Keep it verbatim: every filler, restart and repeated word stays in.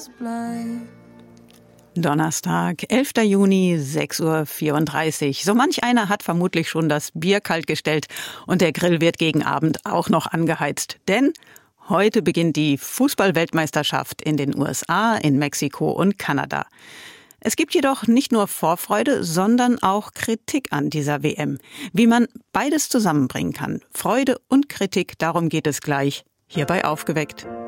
Donnerstag, elfter Juni, sechs Uhr vierunddreißig. So manch einer hat vermutlich schon das Bier kalt gestellt und der Grill wird gegen Abend auch noch angeheizt. Denn heute beginnt die Fußball-Weltmeisterschaft in den U S A, in Mexiko und Kanada. Es gibt jedoch nicht nur Vorfreude, sondern auch Kritik an dieser W M. Wie man beides zusammenbringen kann, Freude und Kritik, darum geht es gleich hier bei Aufgeweckt.